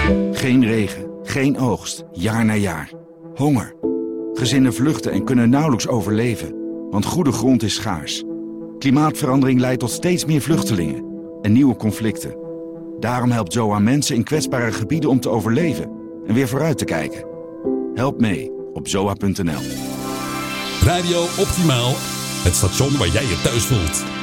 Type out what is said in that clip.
Geen regen, geen oogst, jaar na jaar. Honger. Gezinnen vluchten en kunnen nauwelijks overleven, want goede grond is schaars. Klimaatverandering leidt tot steeds meer vluchtelingen en nieuwe conflicten. Daarom helpt ZOA mensen in kwetsbare gebieden om te overleven en weer vooruit te kijken. Help mee op zoa.nl. Radio Optimaal, het station waar jij je thuis voelt.